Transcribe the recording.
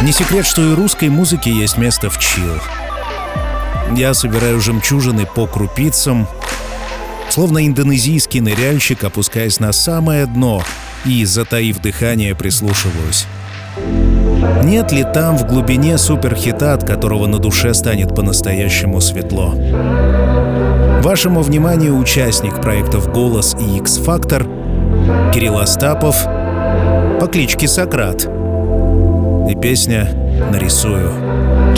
Не секрет, что и русской музыке есть место в чил. Я собираю жемчужины по крупицам, словно индонезийский ныряльщик, опускаясь на самое дно и, затаив дыхание, прислушиваюсь. Нет ли там в глубине суперхита, от которого на душе станет по-настоящему светло? Вашему вниманию участник проектов «Голос» и «Икс-Фактор» Кирилл Остапов по кличке Сократ и песня «Нарисую».